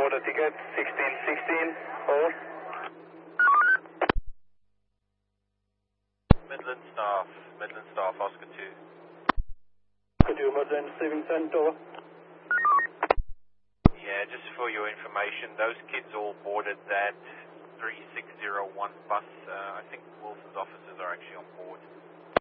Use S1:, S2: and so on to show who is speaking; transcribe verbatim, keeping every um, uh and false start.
S1: order ticket, sixteen sixteen, over.
S2: Midland staff, Midland staff, Oscar two.
S1: Could you Midland receiving sent over?
S2: Yeah, just for your information, those kids all boarded that three six zero one bus. Uh, I think Wilson's officers are actually on board.